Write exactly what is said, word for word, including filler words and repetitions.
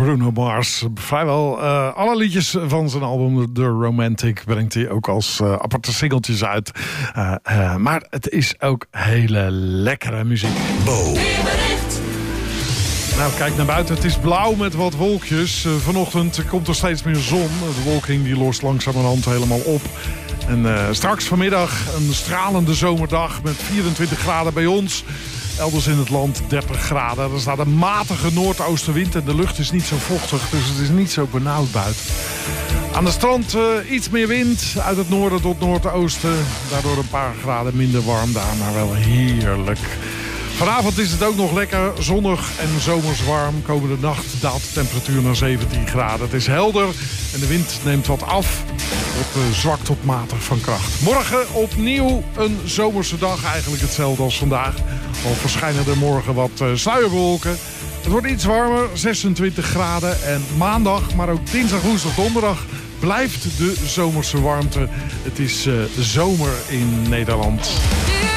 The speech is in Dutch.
Bruno Mars. Vrijwel uh, alle liedjes van zijn album The Romantic brengt hij ook als uh, aparte singeltjes uit. Uh, uh, maar het is ook hele lekkere muziek. Bo. Nou, kijk naar buiten. Het is blauw met wat wolkjes. Uh, vanochtend komt er steeds meer zon. De wolking die lost langzamerhand helemaal op. En uh, straks vanmiddag een stralende zomerdag met vierentwintig graden bij ons. Elders in het land dertig graden. Er staat een matige noordoostenwind en de lucht is niet zo vochtig. Dus het is niet zo benauwd buiten. Aan de strand uh, iets meer wind. Uit het noorden tot noordoosten. Daardoor een paar graden minder warm daar, maar wel heerlijk. Vanavond is het ook nog lekker zonnig en zomers warm. Komende nacht daalt de temperatuur naar zeventien graden. Het is helder en de wind neemt wat af. Wordt uh, zwak tot matig van kracht. Morgen opnieuw een zomerse dag. Eigenlijk hetzelfde als vandaag. Al verschijnen er morgen wat uh, sluierwolken. Het wordt iets warmer, zesentwintig graden. En maandag, maar ook dinsdag, woensdag, donderdag blijft de zomerse warmte. Het is uh, zomer in Nederland.